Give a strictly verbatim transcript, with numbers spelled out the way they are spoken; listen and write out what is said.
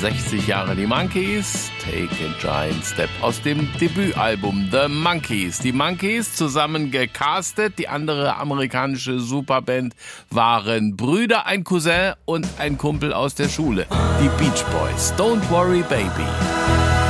sechzig Jahre die Monkees, Take a Giant Step aus dem Debütalbum The Monkees. Die Monkees, zusammen gecastet, die andere amerikanische Superband, waren Brüder, ein Cousin und ein Kumpel aus der Schule, die Beach Boys. Don't Worry Baby.